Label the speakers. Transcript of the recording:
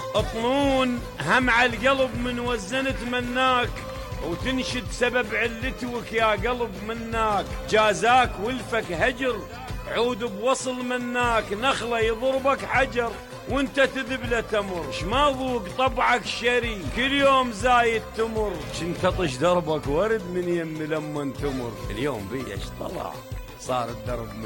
Speaker 1: اطنون هم على القلب من وزنت مناك، وتنشد سبب علتوك يا قلب مناك. جازاك ولفك هجر عود بوصل مناك، نخلة يضربك حجر وانت تذبله تمر. شما ذوق طبعك شري كل يوم زايد تمر، شنتطش دربك ورد من يم لما تمر. اليوم بيش طلع صار الدرب